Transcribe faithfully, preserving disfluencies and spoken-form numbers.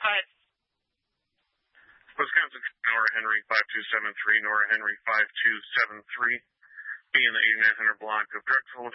five. Wisconsin, Nora Henry, five two seven three, Nora Henry, five two seven three. Be in the eighty-nine hundred block of Drexel.